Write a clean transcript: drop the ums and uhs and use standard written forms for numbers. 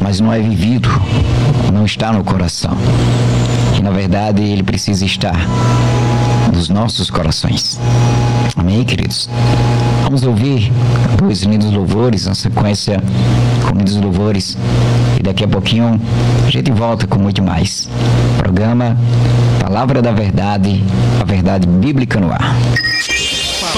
mas não é vivido, não está no coração. E na verdade ele precisa estar nos nossos corações. Amém, queridos? Vamos ouvir 2 lindos louvores, na sequência com lindos louvores, e daqui a pouquinho a gente volta com muito mais. Programa Palavra da Verdade, a verdade bíblica no ar.